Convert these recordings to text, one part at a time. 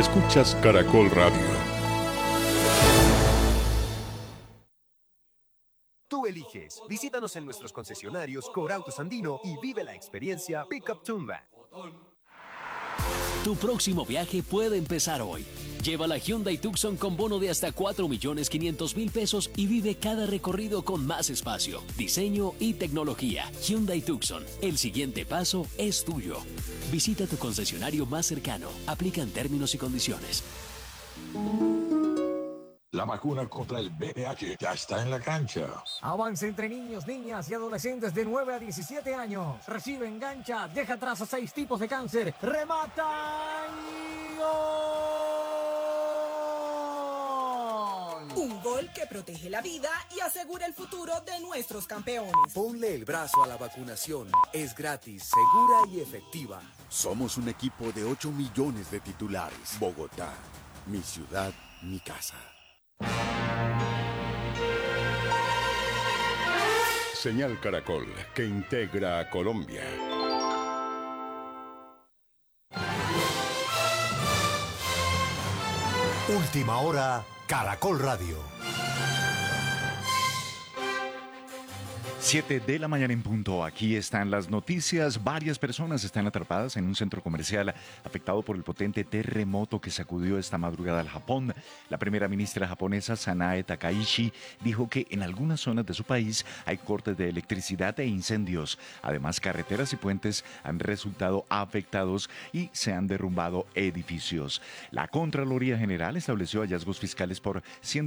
Escuchas Caracol Radio. Tú eliges. Visítanos en nuestros concesionarios Corautos Andino y vive la experiencia Pickup Tundra. Tu próximo viaje puede empezar hoy. Lleva la Hyundai Tucson con bono de hasta 4.500.000 pesos y vive cada recorrido con más espacio, diseño y tecnología. Hyundai Tucson, el siguiente paso es tuyo. Visita tu concesionario más cercano. Aplican términos y condiciones. La vacuna contra el VIH ya está en la cancha. Avance entre niños, niñas y adolescentes de 9 a 17 años. Recibe, engancha, deja atrás a 6 tipos de cáncer. ¡Remata y gol! Un gol que protege la vida y asegura el futuro de nuestros campeones. Ponle el brazo a la vacunación. Es gratis, segura y efectiva. Somos un equipo de 8 millones de titulares. Bogotá, mi ciudad, mi casa. Señal Caracol, que integra a Colombia. Última hora, Caracol Radio. 7 de la mañana en punto. Aquí están las noticias. Varias personas están atrapadas en un centro comercial afectado por el potente terremoto que sacudió esta madrugada al Japón. La primera ministra japonesa, Sanae Takaichi, dijo que en algunas zonas de su país hay cortes de electricidad e incendios. Además, carreteras y puentes han resultado afectados y se han derrumbado edificios. La Contraloría General estableció hallazgos fiscales por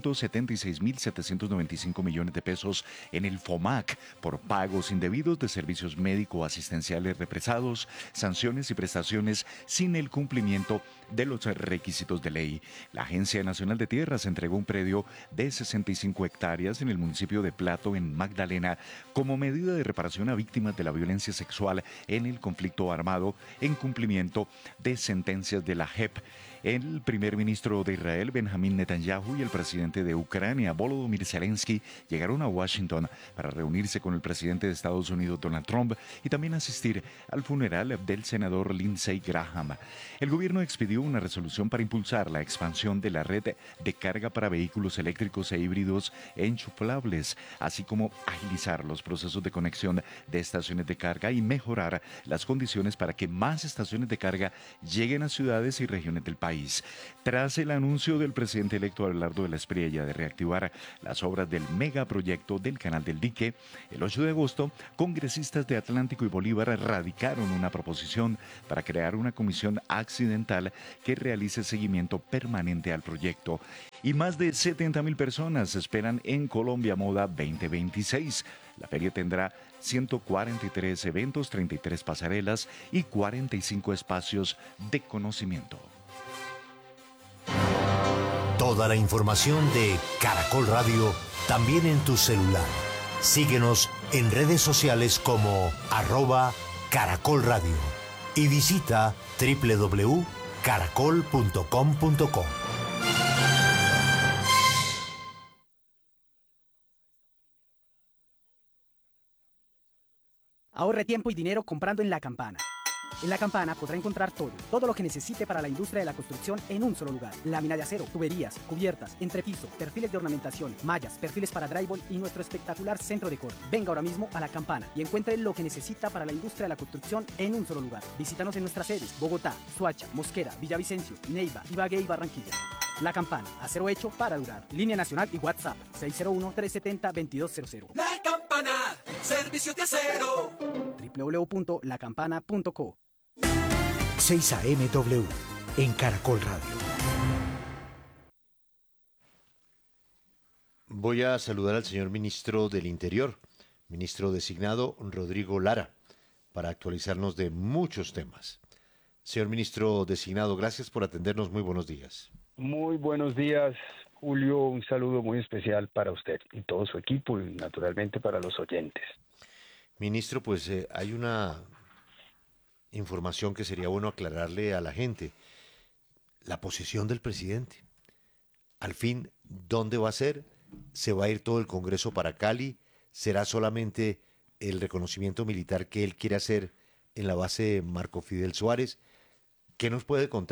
176.795 millones de pesos en el FOMAC por pagos indebidos de servicios médico-asistenciales represados, sanciones y prestaciones sin el cumplimiento de los requisitos de ley. La Agencia Nacional de Tierras entregó un predio de 65 hectáreas en el municipio de Plato, en Magdalena, como medida de reparación a víctimas de la violencia sexual en el conflicto armado, en cumplimiento de sentencias de la JEP. El primer ministro de Israel, Benjamín Netanyahu, y el presidente de Ucrania, Volodymyr Zelensky, llegaron a Washington para reunirse con el presidente de Estados Unidos, Donald Trump, y también asistir al funeral del senador Lindsey Graham. El gobierno expidió una resolución para impulsar la expansión de la red de carga para vehículos eléctricos e híbridos enchufables, así como agilizar los procesos de conexión de estaciones de carga y mejorar las condiciones para que más estaciones de carga lleguen a ciudades y regiones del país. Tras el anuncio del presidente electo Abelardo de la Espriella de reactivar las obras del megaproyecto del Canal del Dique, el 8 de agosto, congresistas de Atlántico y Bolívar radicaron una proposición para crear una comisión accidental que realice seguimiento permanente al proyecto. Y más de 70.000 personas esperan en Colombia Moda 2026. La feria tendrá 143 eventos, 33 pasarelas y 45 espacios de conocimiento. Toda la información de Caracol Radio también en tu celular. Síguenos en redes sociales como @Caracol Radio y visita www.caracol.com.co. Ahorre tiempo y dinero comprando en La Campana. En La Campana podrá encontrar todo lo que necesite para la industria de la construcción en un solo lugar. Lámina de acero, tuberías, cubiertas, entrepiso, perfiles de ornamentación, mallas, perfiles para drywall y nuestro espectacular centro de corte. Venga ahora mismo a La Campana y encuentre lo que necesita para la industria de la construcción en un solo lugar. Visítanos en nuestras sedes: Bogotá, Soacha, Mosquera, Villavicencio, Neiva, Ibagué y Barranquilla. La Campana, acero hecho para durar. Línea nacional y WhatsApp 601-370-2200. La Campana, servicios de acero. www.lacampana.co. 6 AMW en Caracol Radio. Voy a saludar al señor ministro del Interior, ministro designado Rodrigo Lara, para actualizarnos de muchos temas. Señor ministro designado, gracias por atendernos. Muy buenos días. Muy buenos días, Julio. Un saludo muy especial para usted y todo su equipo y naturalmente para los oyentes. Ministro, pues hay una información que sería bueno aclararle a la gente. La posición del presidente. Al fin, ¿dónde va a ser? ¿Se va a ir todo el Congreso para Cali? ¿Será solamente el reconocimiento militar que él quiere hacer en la base Marco Fidel Suárez? ¿Qué nos puede contar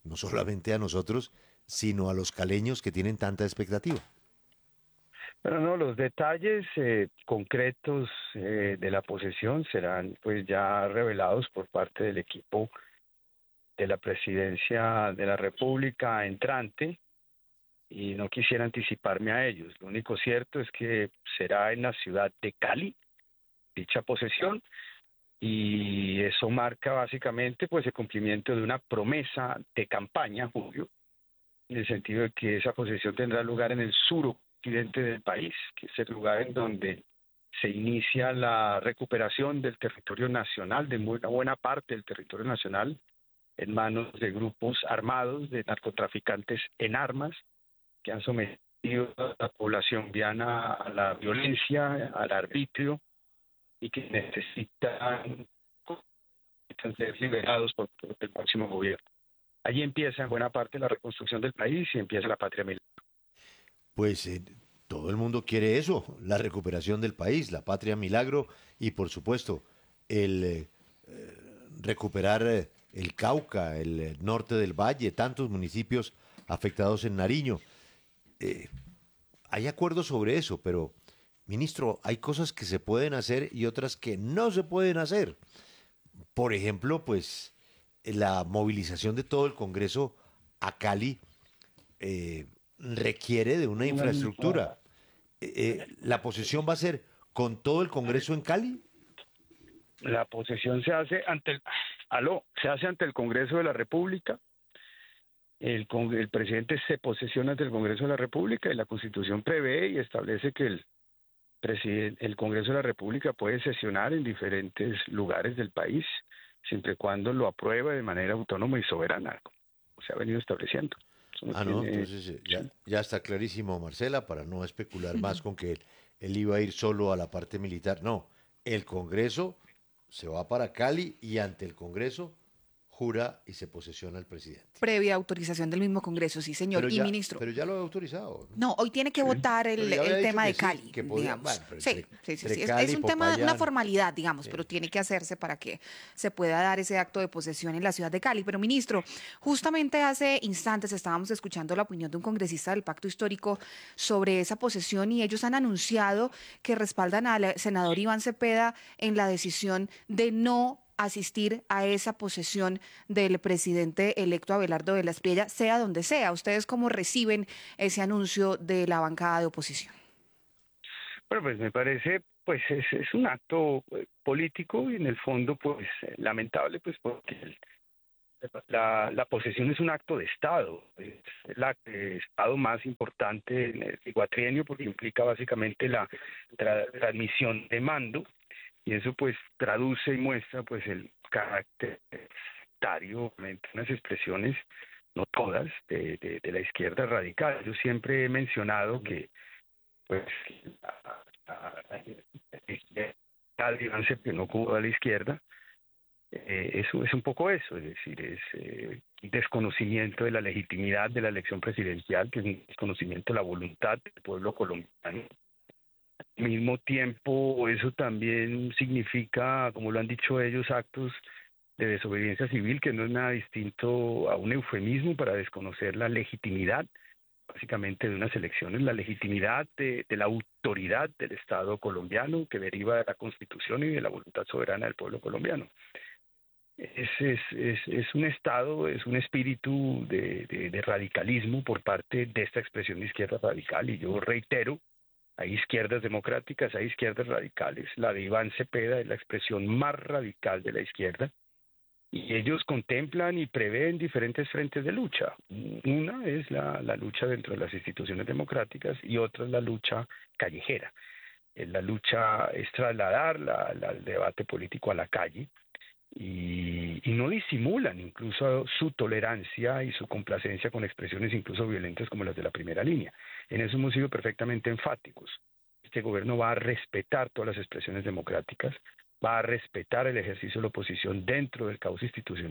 no solamente a nosotros, sino a los caleños que tienen tanta expectativa. Pero no, los detalles concretos de la posesión serán pues ya revelados por parte del equipo de la presidencia de la República entrante, y no quisiera anticiparme a ellos. Lo único cierto es que será en la ciudad de Cali dicha posesión, y eso marca básicamente pues el cumplimiento de una promesa de campaña, Julio, en el sentido de que esa posesión tendrá lugar en el suroccidente del país, que es el lugar en donde se inicia la recuperación del territorio nacional, de una buena parte del territorio nacional, en manos de grupos armados, de narcotraficantes en armas, que han sometido a la población viana a la violencia, al arbitrio, y que necesitan ser liberados por el próximo gobierno. Allí empieza en buena parte la reconstrucción del país y empieza la patria milagro. Pues todo el mundo quiere eso, la recuperación del país, la patria milagro y por supuesto el recuperar el Cauca, el norte del Valle, tantos municipios afectados en Nariño. Hay acuerdos sobre eso, pero ministro, hay cosas que se pueden hacer y otras que no se pueden hacer. Por ejemplo, pues la movilización de todo el Congreso a Cali requiere de una infraestructura. ¿La posesión va a ser con todo el Congreso en Cali? La posesión se hace ante el Congreso de la República. El presidente se posesiona ante el Congreso de la República y la Constitución prevé y establece que el Congreso de la República puede sesionar en diferentes lugares del país, siempre y cuando lo apruebe de manera autónoma y soberana, como se ha venido estableciendo. Entonces ya está clarísimo, Marcela, para no especular más con que él iba a ir solo a la parte militar. No, el Congreso se va para Cali y ante el Congreso jura y se posesiona el presidente. Previa autorización del mismo Congreso, sí, señor. Pero y ya, ministro. Pero ya lo ha autorizado. No, hoy tiene que votar el tema de Cali, digamos. Sí. Es un tema, una formalidad, digamos, pero tiene que hacerse para que se pueda dar ese acto de posesión en la ciudad de Cali. Pero, ministro, justamente hace instantes estábamos escuchando la opinión de un congresista del Pacto Histórico sobre esa posesión y ellos han anunciado que respaldan al senador Iván Cepeda en la decisión de no asistir a esa posesión del presidente electo Abelardo de la Espriella, sea donde sea. ¿Ustedes cómo reciben ese anuncio de la bancada de oposición? Bueno, pues me parece, pues es un acto político y en el fondo, pues lamentable, pues porque la posesión es un acto de Estado, es el acto de Estado más importante en el cuatrienio porque implica básicamente la transmisión de mando. Y eso pues traduce y muestra pues el carácter sectario, unas expresiones, no todas, de la izquierda radical. Yo siempre he mencionado que pues Iván Cepeda no cubrió a la izquierda. Eso es un poco eso, es decir, es un desconocimiento de la legitimidad de la elección presidencial, que es un desconocimiento de la voluntad del pueblo colombiano. Al mismo tiempo, eso también significa, como lo han dicho ellos, actos de desobediencia civil, que no es nada distinto a un eufemismo para desconocer la legitimidad, básicamente, de unas elecciones, la legitimidad de la autoridad del Estado colombiano, que deriva de la Constitución y de la voluntad soberana del pueblo colombiano. Es un Estado, es un espíritu de radicalismo por parte de esta expresión de izquierda radical, y yo reitero, hay izquierdas democráticas, hay izquierdas radicales. La de Iván Cepeda es la expresión más radical de la izquierda. Y ellos contemplan y prevén diferentes frentes de lucha. Una es la lucha dentro de las instituciones democráticas y otra es la lucha callejera. La lucha es trasladar el debate político a la calle y no disimulan incluso su tolerancia y su complacencia con expresiones incluso violentas como las de la primera línea. En eso hemos sido perfectamente enfáticos. Este gobierno va a respetar todas las expresiones democráticas, va a respetar el ejercicio de la oposición dentro del caos institucional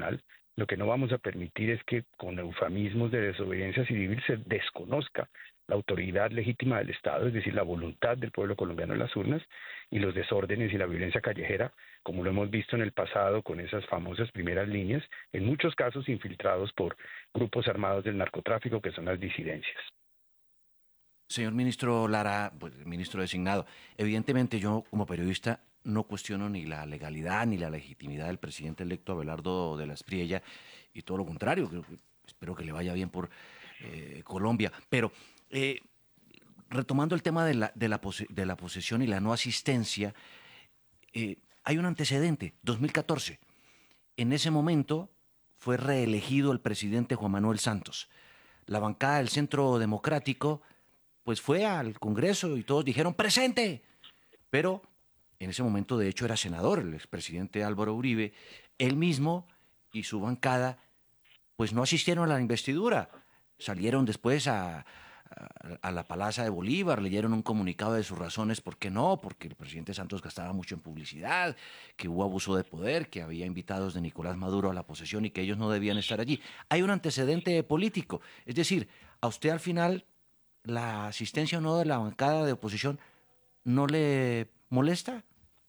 Lo que no vamos a permitir es que con eufemismos de desobediencia civil se desconozca la autoridad legítima del Estado, es decir, la voluntad del pueblo colombiano en las urnas, y los desórdenes y la violencia callejera, como lo hemos visto en el pasado con esas famosas primeras líneas, en muchos casos infiltrados por grupos armados del narcotráfico, que son las disidencias. Señor ministro Lara, pues, ministro designado, evidentemente yo como periodista no cuestiono ni la legalidad ni la legitimidad del presidente electo Abelardo de la Espriella, y todo lo contrario, espero que le vaya bien por Colombia, pero retomando el tema de la posesión y la no asistencia, hay un antecedente, 2014. En ese momento fue reelegido el presidente Juan Manuel Santos. La bancada del Centro Democrático pues fue al Congreso y todos dijeron ¡presente! Pero en ese momento de hecho era senador el expresidente Álvaro Uribe, él mismo y su bancada pues no asistieron a la investidura. Salieron después a la Plaza de Bolívar, leyeron un comunicado de sus razones por qué no, porque el presidente Santos gastaba mucho en publicidad, que hubo abuso de poder, que había invitados de Nicolás Maduro a la posesión y que ellos no debían estar allí. Hay un antecedente político, es decir, a usted al final la asistencia o no de la bancada de oposición no le molesta.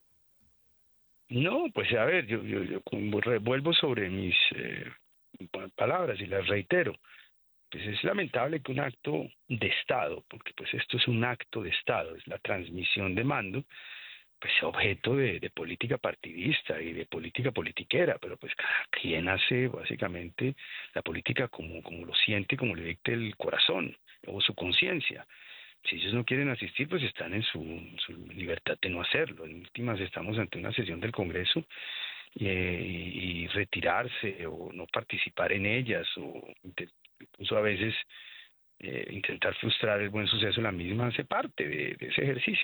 No, pues a ver, yo vuelvo sobre mis palabras y las reitero. Pues es lamentable que un acto de Estado, porque pues esto es un acto de Estado, es la transmisión de mando, pues objeto de política partidista y de política politiquera, pero pues cada quien hace básicamente la política como lo siente, como le dicte el corazón o su conciencia. Si ellos no quieren asistir, pues están en su libertad de no hacerlo. En últimas estamos ante una sesión del Congreso y retirarse o no participar en ellas o incluso a veces intentar frustrar el buen suceso de la misma hace parte de ese ejercicio.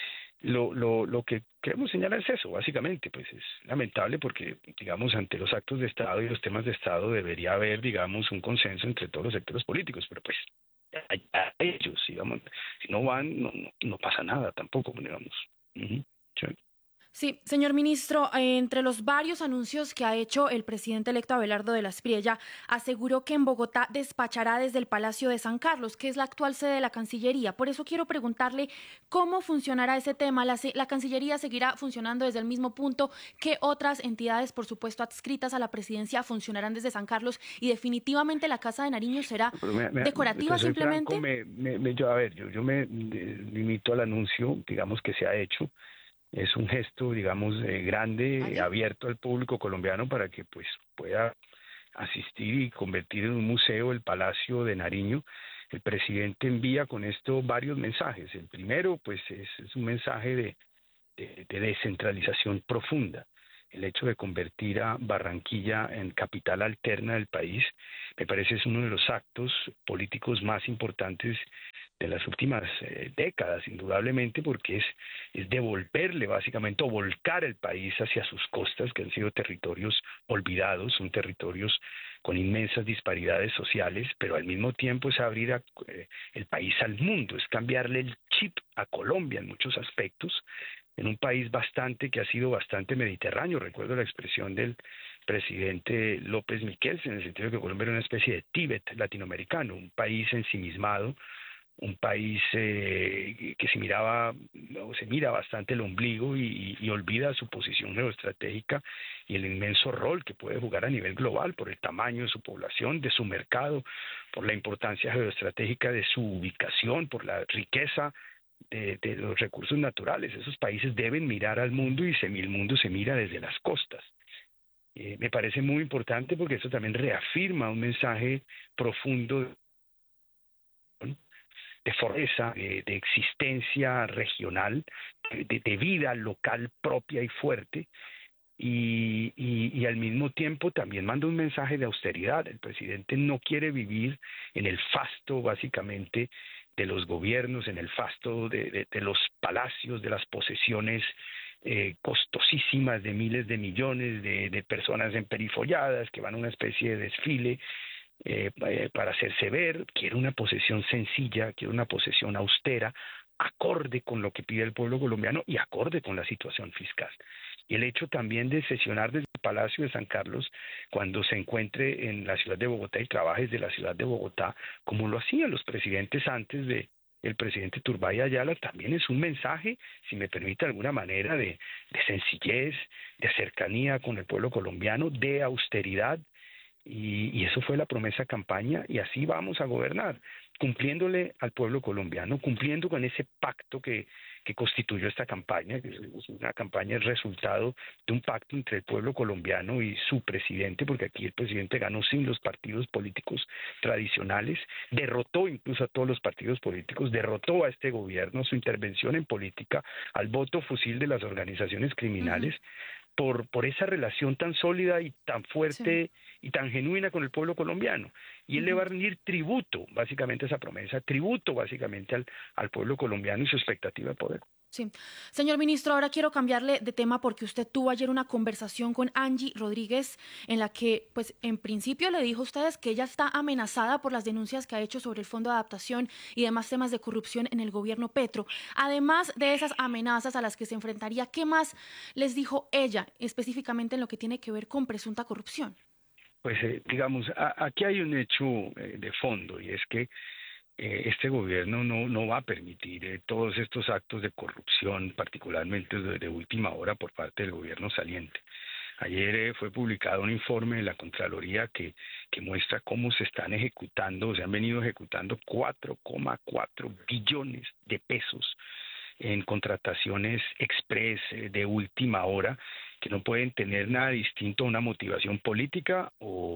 Lo que queremos señalar es eso, básicamente, pues es lamentable porque, digamos, ante los actos de Estado y los temas de Estado debería haber, digamos, un consenso entre todos los sectores políticos, pero pues a ellos, digamos, si no van, no pasa nada tampoco, digamos. Sí. Sí, señor ministro, entre los varios anuncios que ha hecho el presidente electo Abelardo de la Espriella, aseguró que en Bogotá despachará desde el Palacio de San Carlos, que es la actual sede de la Cancillería. Por eso quiero preguntarle cómo funcionará ese tema. ¿La Cancillería seguirá funcionando desde el mismo punto? ¿Qué otras entidades, por supuesto, adscritas a la presidencia funcionarán desde San Carlos? Y definitivamente la Casa de Nariño será decorativa simplemente. Franco, yo me limito al anuncio, digamos, que se ha hecho. Es un gesto, digamos, grande, abierto al público colombiano para que pues pueda asistir y convertir en un museo el Palacio de Nariño. El presidente envía con esto varios mensajes. El primero, pues, es un mensaje de descentralización profunda. El hecho de convertir a Barranquilla en capital alterna del país, me parece es uno de los actos políticos más importantes de las últimas décadas, indudablemente, porque es devolverle básicamente o volcar el país hacia sus costas, que han sido territorios olvidados, son territorios con inmensas disparidades sociales, pero al mismo tiempo es abrir el país al mundo, es cambiarle el chip a Colombia en muchos aspectos, en un país que ha sido bastante mediterráneo. Recuerdo la expresión del presidente López Miquels, en el sentido de que Colombia era una especie de Tíbet latinoamericano, un país ensimismado, un país que se mira bastante el ombligo y olvida su posición geoestratégica y el inmenso rol que puede jugar a nivel global por el tamaño de su población, de su mercado, por la importancia geoestratégica de su ubicación, por la riqueza de los recursos naturales. Esos países deben mirar al mundo y el mundo se mira desde las costas. Me parece muy importante porque eso también reafirma un mensaje profundo de fortaleza, de existencia regional, de vida local propia y fuerte, y al mismo tiempo también manda un mensaje de austeridad. El presidente no quiere vivir en el fasto, básicamente, de los gobiernos, en el fasto de los palacios, de las posesiones costosísimas de miles de millones de personas emperifolladas que van a una especie de desfile para hacerse ver. Quiere una posesión sencilla, quiere una posesión austera, acorde con lo que pide el pueblo colombiano y acorde con la situación fiscal. Y el hecho también de sesionar desde el Palacio de San Carlos cuando se encuentre en la ciudad de Bogotá y trabaje desde la ciudad de Bogotá, como lo hacían los presidentes antes de el presidente Turbay Ayala. También es un mensaje, si me permite de alguna manera, de sencillez, de cercanía con el pueblo colombiano, de austeridad, y eso fue la promesa de campaña, y así vamos a gobernar, cumpliéndole al pueblo colombiano, cumpliendo con ese pacto que constituyó esta campaña, que es una campaña, el resultado de un pacto entre el pueblo colombiano y su presidente, porque aquí el presidente ganó sin los partidos políticos tradicionales, derrotó incluso a todos los partidos políticos, derrotó a este gobierno, su intervención en política, al voto fusil de las organizaciones criminales, por esa relación tan sólida y tan fuerte y tan genuina con el pueblo colombiano. Y él le va a rendir tributo, básicamente, a esa promesa, tributo básicamente al pueblo colombiano y su expectativa de poder. Sí. Señor ministro, ahora quiero cambiarle de tema porque usted tuvo ayer una conversación con Angie Rodríguez en la que, pues, en principio le dijo a ustedes que ella está amenazada por las denuncias que ha hecho sobre el Fondo de Adaptación y demás temas de corrupción en el gobierno Petro. Además de esas amenazas a las que se enfrentaría, ¿qué más les dijo ella específicamente en lo que tiene que ver con presunta corrupción? Pues, digamos, aquí hay un hecho de fondo, y es que este gobierno no va a permitir todos estos actos de corrupción, particularmente de última hora por parte del gobierno saliente. Ayer fue publicado un informe de la Contraloría que muestra cómo se están ejecutando, se han venido ejecutando 4,4 billones de pesos en contrataciones express de última hora, que no pueden tener nada distinto a una motivación política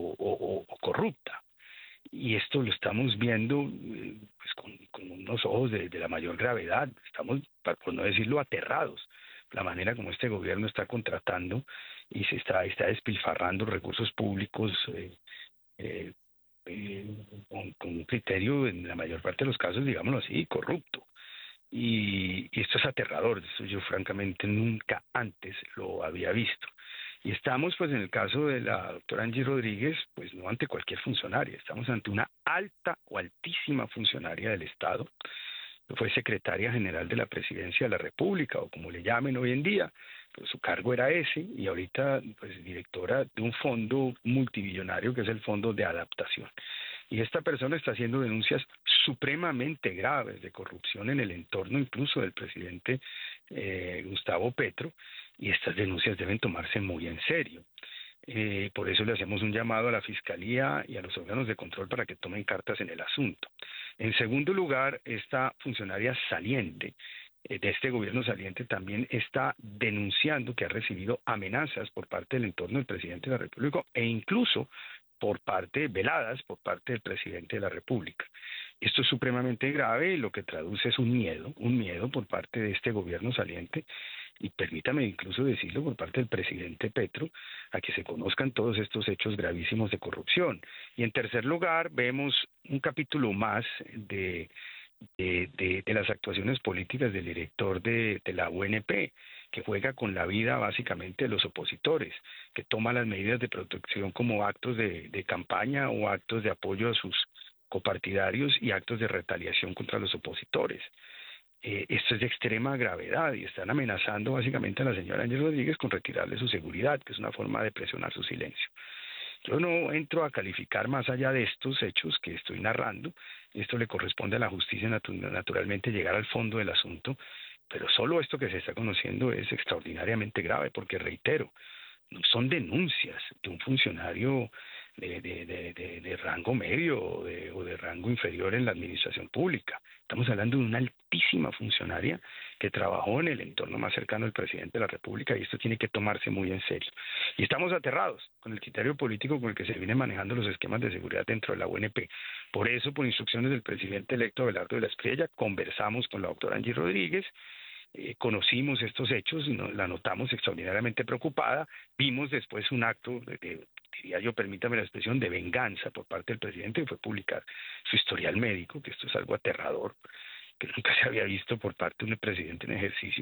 o corrupta. Y esto lo estamos viendo pues, con unos ojos de la mayor gravedad. Estamos, por no decirlo, aterrados. La manera como este gobierno está contratando y se está despilfarrando recursos públicos con un criterio, en la mayor parte de los casos, digámoslo así, corrupto. Y esto es aterrador. Esto yo francamente nunca antes lo había visto. Y estamos, pues, en el caso de la doctora Angie Rodríguez, pues no ante cualquier funcionaria, estamos ante una alta o altísima funcionaria del Estado, que fue secretaria general de la Presidencia de la República, o como le llamen hoy en día, pues su cargo era ese, y ahorita, pues, directora de un fondo multimillonario que es el Fondo de Adaptación. Y esta persona está haciendo denuncias supremamente graves de corrupción en el entorno incluso del presidente Gustavo Petro, y estas denuncias deben tomarse muy en serio. Por eso le hacemos un llamado a la Fiscalía y a los órganos de control para que tomen cartas en el asunto. En segundo lugar, esta funcionaria saliente de este gobierno saliente también está denunciando que ha recibido amenazas por parte del entorno del presidente de la República e incluso veladas por parte del presidente de la República. Esto es supremamente grave y lo que traduce es un miedo por parte de este gobierno saliente, y permítame incluso decirlo, por parte del presidente Petro, a que se conozcan todos estos hechos gravísimos de corrupción. Y en tercer lugar, vemos un capítulo más de las actuaciones políticas del director de la UNP, que juega con la vida básicamente de los opositores, que toma las medidas de protección como actos de campaña o actos de apoyo a sus copartidarios y actos de retaliación contra los opositores. Esto es de extrema gravedad y están amenazando básicamente a la señora Ángel Rodríguez con retirarle su seguridad, que es una forma de presionar su silencio. Yo no entro a calificar más allá de estos hechos que estoy narrando. Esto le corresponde a la justicia naturalmente llegar al fondo del asunto, pero solo esto que se está conociendo es extraordinariamente grave porque, reitero, no son denuncias de un funcionario de rango medio o de rango inferior en la administración pública. Estamos hablando de una altísima funcionaria que trabajó en el entorno más cercano al presidente de la República, y esto tiene que tomarse muy en serio. Y estamos aterrados con el criterio político con el que se vienen manejando los esquemas de seguridad dentro de la UNP. Por eso, por instrucciones del presidente electo Abelardo de la Espriella, conversamos con la doctora Angie Rodríguez, conocimos estos hechos, la notamos extraordinariamente preocupada, vimos después un acto diría yo, permítame la expresión, de venganza por parte del presidente, que fue publicar su historial médico, que esto es algo aterrador, que nunca se había visto por parte de un presidente en ejercicio.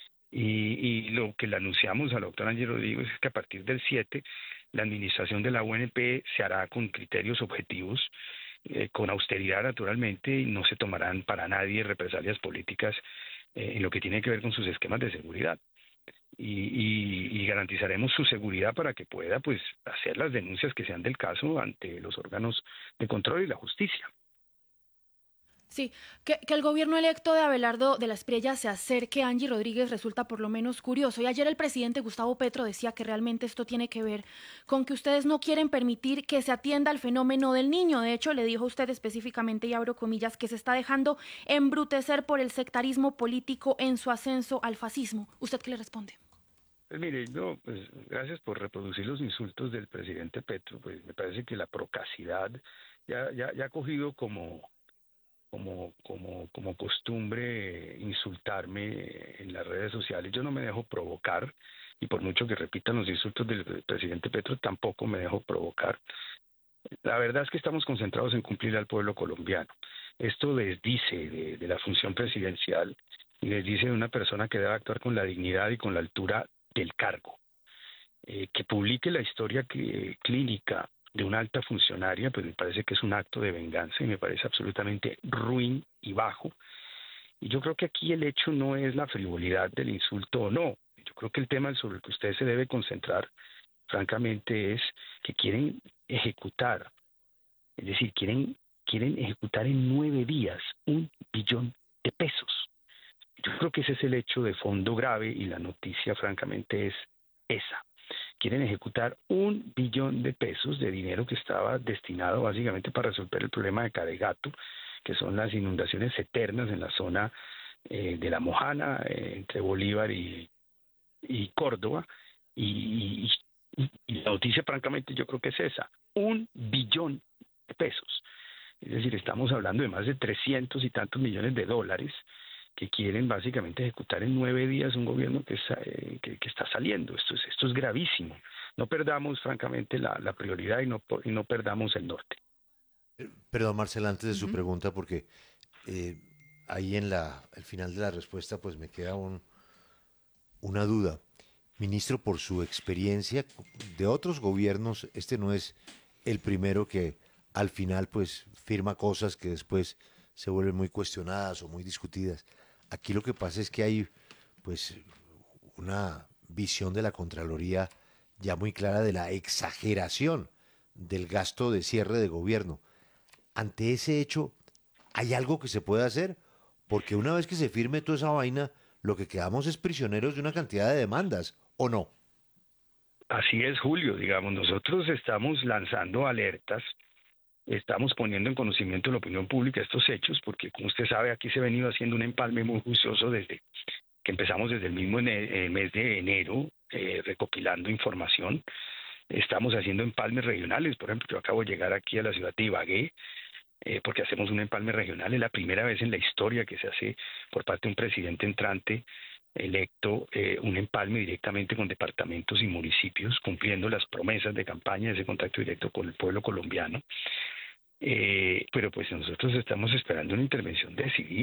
Y lo que le anunciamos a la doctora Angie Rodríguez es que a partir del 7, la administración de la UNP se hará con criterios objetivos, con austeridad naturalmente, y no se tomarán para nadie represalias políticas en lo que tiene que ver con sus esquemas de seguridad. y garantizaremos su seguridad para que pueda pues hacer las denuncias que sean del caso ante los órganos de control y la justicia. Sí, que el gobierno electo de Abelardo de la Espriella se acerque a Angie Rodríguez resulta por lo menos curioso. Y ayer el presidente Gustavo Petro decía que realmente esto tiene que ver con que ustedes no quieren permitir que se atienda el fenómeno del niño. De hecho, le dijo a usted específicamente, y abro comillas, que se está dejando embrutecer por el sectarismo político en su ascenso al fascismo. ¿Usted qué le responde? Pues mire, no, pues gracias por reproducir los insultos del presidente Petro. Pues me parece que la procacidad ya ha cogido como costumbre insultarme en las redes sociales. Yo no me dejo provocar, y por mucho que repitan los insultos del presidente Petro, tampoco me dejo provocar. La verdad es que estamos concentrados en cumplir al pueblo colombiano. Esto les dice de la función presidencial y les dice de una persona que debe actuar con la dignidad y con la altura del cargo. Que publique la historia clínica de una alta funcionaria, pues me parece que es un acto de venganza y me parece absolutamente ruin y bajo. Y yo creo que aquí el hecho no es la frivolidad del insulto o no. Yo creo que el tema sobre el que usted se debe concentrar, francamente, es que quieren ejecutar, es decir, quieren ejecutar en 9 días 1 billón de pesos. Yo creo que ese es el hecho de fondo grave y la noticia, francamente, es esa. Quieren ejecutar 1 billón de pesos de dinero que estaba destinado básicamente para resolver el problema de Caregato, que son las inundaciones eternas en la zona de La Mojana, entre Bolívar y Córdoba, y la noticia francamente yo creo que es esa, 1 billón de pesos. Es decir, estamos hablando de más de 300 y tantos millones de dólares que quieren básicamente ejecutar en 9 días un gobierno que está saliendo. Esto es gravísimo. No perdamos, francamente, la prioridad y no perdamos el norte. Perdón, Marcela, antes de su pregunta, porque ahí en el final de la respuesta pues me queda una duda. Ministro, por su experiencia de otros gobiernos, este no es el primero que al final pues firma cosas que después se vuelven muy cuestionadas o muy discutidas. Aquí lo que pasa es que hay pues una visión de la Contraloría ya muy clara de la exageración del gasto de cierre de gobierno. Ante ese hecho, ¿hay algo que se puede hacer? Porque una vez que se firme toda esa vaina, lo que quedamos es prisioneros de una cantidad de demandas, ¿o no? Así es, Julio. Digamos, nosotros estamos lanzando alertas, estamos poniendo en conocimiento de la opinión pública estos hechos, porque como usted sabe, aquí se ha venido haciendo un empalme muy juicioso desde que empezamos desde el mismo mes de enero, recopilando información. Estamos haciendo empalmes regionales. Por ejemplo, yo acabo de llegar aquí a la ciudad de Ibagué, porque hacemos un empalme regional. Es la primera vez en la historia que se hace por parte de un presidente entrante electo un empalme directamente con departamentos y municipios, cumpliendo las promesas de campaña de ese contacto directo con el pueblo colombiano. Pero pues nosotros estamos esperando una intervención decidida.